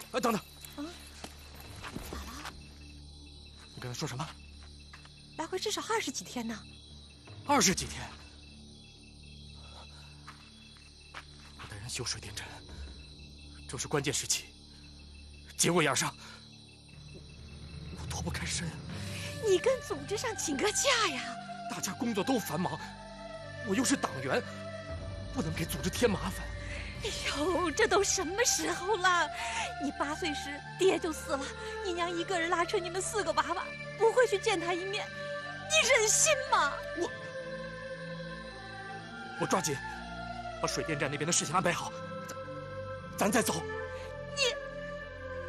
等等。 啊？咋了？ 你刚才说什么？ 来回至少20几天呢。 20几天。我带人修水电站，正是关键时期，节骨眼上，我脱不开身。 你跟组织上请个假呀！ 大家工作都繁忙，我又是党员，不能给组织添麻烦。 哎呦，这都什么时候了？你8岁时爹就死了，你娘一个人拉扯你们4个娃娃，不会去见他一面，你忍心吗？ 我抓紧把水电站那边的事情安排好，咱再走。 你